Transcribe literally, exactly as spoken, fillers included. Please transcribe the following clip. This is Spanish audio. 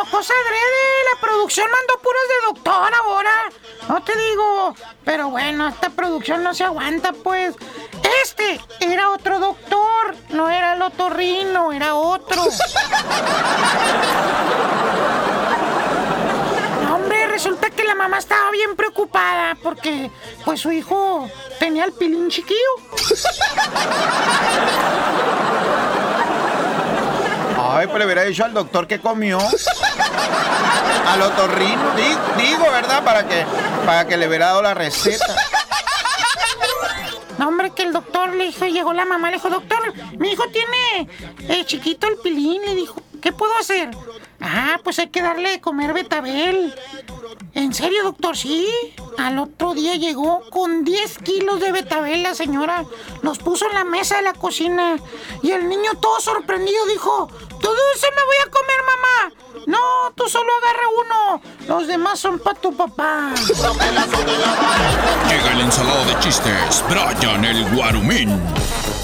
cosa adrede, la producción mandó puros de doctor ahora. No te digo, pero bueno, esta producción no se aguanta, pues. Este era otro doctor, no era el otorrino, era otro. No, hombre, resulta que la mamá estaba bien preocupada porque, pues, su hijo tenía el pilín chiquillo. Ay, pero le hubiera dicho al doctor que comió. Al otorrino, digo, digo, ¿verdad? Para que, para que le hubiera dado la receta. No, hombre, que el doctor le dijo, llegó la mamá, le dijo, doctor, mi hijo tiene eh, chiquito el pilín, le dijo, ¿qué puedo hacer? Ah, pues hay que darle de comer betabel. ¿En serio, doctor? Sí. Al otro día llegó con diez kilos de betabel la señora. Los puso en la mesa de la cocina. Y el niño todo sorprendido dijo, todo eso me voy a comer, mamá. No, tú solo agarra uno. Los demás son para tu papá. Llega el ensalado de chistes, Brian el Guarumín.